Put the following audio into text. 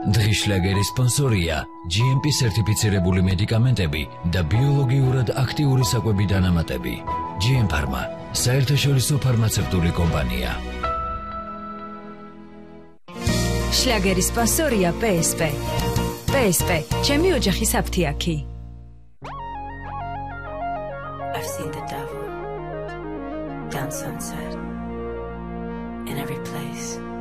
დღის შლაგერის სპონსორია GMP სერტიფიცირებული მედიკამენტები და ბიოლოგიურად აქტიური საკვები დანამატები. GM Pharma, საერთაშორისო ფარმაცევტული კომპანია. შლაგერის სპონსორია PSP. PSP, ჩემი ოჯახის აფთიაქი. I've seen the devil down sunset in every place.